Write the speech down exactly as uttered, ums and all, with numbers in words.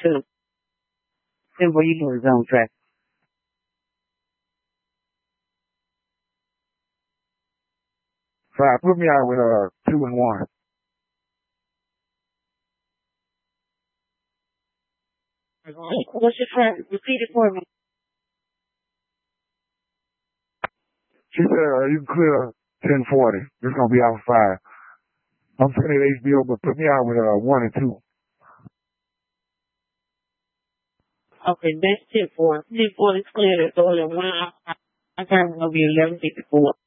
two. Then where you doing zone track? Five. Put me out with uh two and one. What's your friend? Repeat it for me. She said uh, you can clear ten forty. It's gonna be out five. I'm sending it H B O, but put me out with uh one and two. Okay, that's ten four. ten four is clear. That's all in one. I can't remember eleven fifty four.